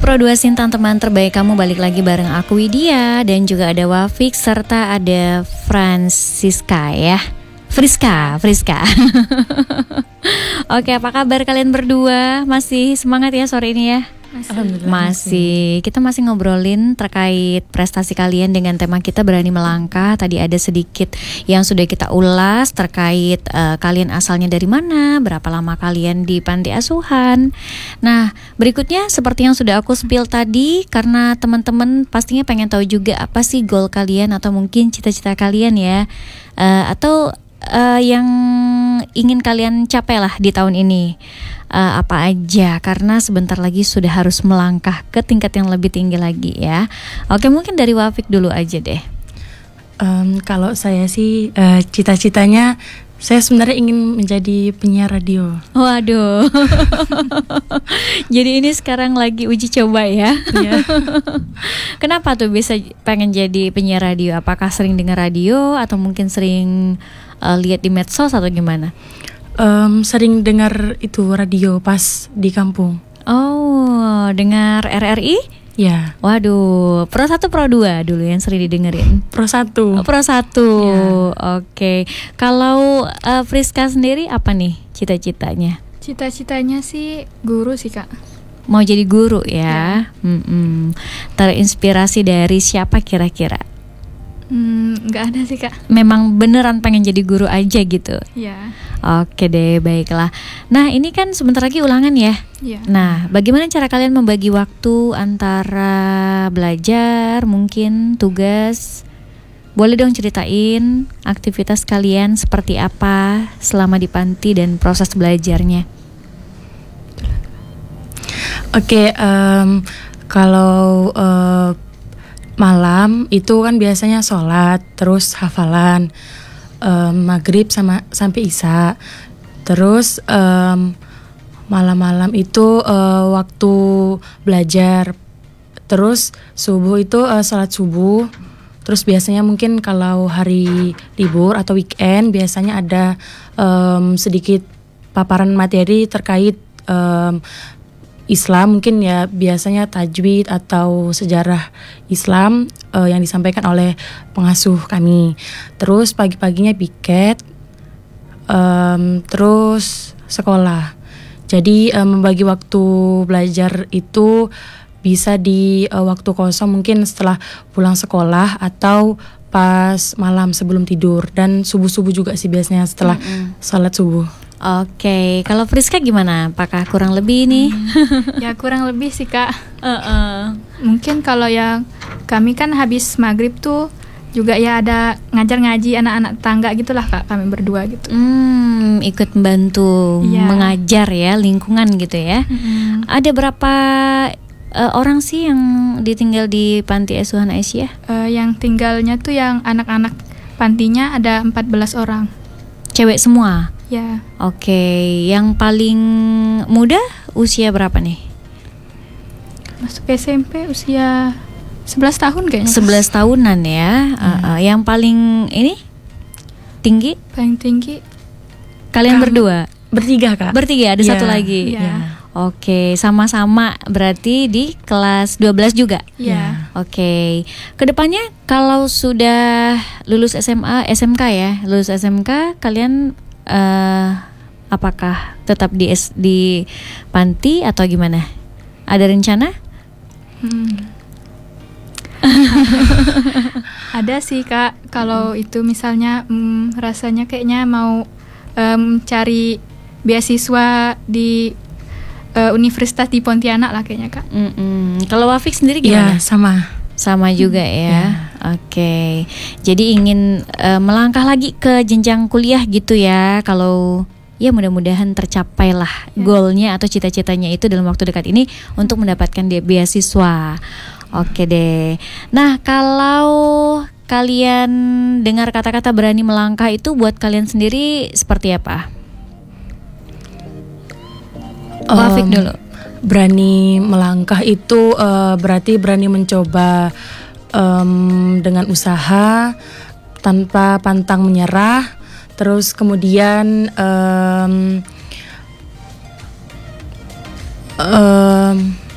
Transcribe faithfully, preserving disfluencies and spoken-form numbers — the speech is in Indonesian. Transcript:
Pro dua Sintang, teman terbaik kamu, balik lagi bareng aku Widya dan juga ada Wafik serta ada Francisca ya. Friska, Friska. Oke, apa kabar kalian berdua? Masih semangat ya sore ini ya? Masih. Masih. Kita masih ngobrolin terkait prestasi kalian dengan tema kita berani melangkah. Tadi ada sedikit yang sudah kita ulas terkait uh, kalian asalnya dari mana, berapa lama kalian di panti asuhan. Nah, berikutnya seperti yang sudah aku spill tadi, karena teman-teman pastinya pengen tahu juga apa sih goal kalian atau mungkin cita-cita kalian ya, uh, atau uh, yang ingin kalian capai lah di tahun ini. Uh, apa aja, karena sebentar lagi sudah harus melangkah ke tingkat yang lebih tinggi lagi ya. Oke, mungkin dari Wafik dulu aja deh. Um, kalau saya sih uh, cita-citanya saya sebenarnya ingin menjadi penyiar radio. Waduh. Jadi ini sekarang lagi uji coba ya. Yeah. Kenapa tuh bisa pengen jadi penyiar radio? Apakah sering dengar radio atau mungkin sering uh, lihat di medsos atau gimana? Um, sering dengar itu radio pas di kampung. Oh, dengar R R I? Ya. Waduh, Pro satu Pro dua dulu yang sering didengerin. Pro satu. Oh, Pro satu. Ya. Oke. Kalau uh, Friska sendiri apa nih cita-citanya? Cita-citanya sih guru sih, Kak. Mau jadi guru ya? ya. Terinspirasi dari siapa kira-kira? Hmm, nggak ada sih, Kak. Memang beneran pengen jadi guru aja gitu? Iya. Oke deh, baiklah. Nah, ini kan sebentar lagi ulangan ya? Iya. Nah, bagaimana cara kalian membagi waktu antara belajar, mungkin tugas? Boleh dong ceritain aktivitas kalian seperti apa selama di panti dan proses belajarnya? Oke, um, kalau uh, malam itu kan biasanya sholat, terus hafalan, um, maghrib sama sampai isya. Terus um, malam-malam itu uh, waktu belajar. Terus subuh itu uh, sholat subuh. Terus biasanya mungkin kalau hari libur atau weekend biasanya ada um, sedikit paparan materi terkait um, Islam, mungkin ya biasanya tajwid atau sejarah Islam uh, yang disampaikan oleh pengasuh kami. Terus pagi-paginya piket, um, terus sekolah. Jadi um, membagi waktu belajar itu bisa di uh, waktu kosong, mungkin setelah pulang sekolah atau pas malam sebelum tidur, dan subuh-subuh juga sih biasanya setelah mm-hmm. sholat subuh. Oke, kalau Friska gimana? Apakah kurang lebih nih? Hmm, ya kurang lebih sih, Kak. Uh-uh. Mungkin kalau yang kami kan habis maghrib tuh juga ya ada ngajar ngaji anak-anak tangga gitulah, Kak, kami berdua gitu. Hmm, ikut membantu ya. Mengajar ya, lingkungan gitu ya. Hmm. Ada berapa uh, orang sih yang ditinggal di Panti Asuhan Aisyah? Uh, yang tinggalnya tuh yang anak-anak pantinya ada empat belas orang. Cewek semua? Ya. Oke, yang paling muda usia berapa nih? Masuk S M P usia sebelas tahun kayaknya. sebelas tahunan ya. Hmm. Uh, uh, yang paling ini tinggi? Paling tinggi kalian kami, berdua? Bertiga, Kak. Bertiga, ada ya. Satu lagi. Ya. Ya. Oke, sama-sama berarti di kelas dua belas juga? Iya. Oke, kedepannya kalau sudah lulus S M A, S M K ya, lulus S M K, kalian uh, apakah tetap di di panti atau gimana? Ada rencana? Hmm. Ada sih, Kak. Kalau hmm. itu misalnya hmm, rasanya kayaknya mau um, cari beasiswa di Uh, universitas di Pontianak lah kayaknya, Kak. Mm-mm. Kalau Wafik sendiri gimana? Ya, sama. Sama juga ya. ya. Oke. Okay. Jadi ingin uh, melangkah lagi ke jenjang kuliah gitu ya. Kalau ya mudah-mudahan tercapai lah ya. Goalnya atau cita-citanya itu dalam waktu dekat ini untuk mendapatkan dia beasiswa. Oke deh. Nah, kalau kalian dengar kata-kata berani melangkah itu buat kalian sendiri seperti apa? Wafik um, dulu. Berani melangkah itu uh, berarti berani mencoba um, dengan usaha tanpa pantang menyerah. Terus kemudian um, um,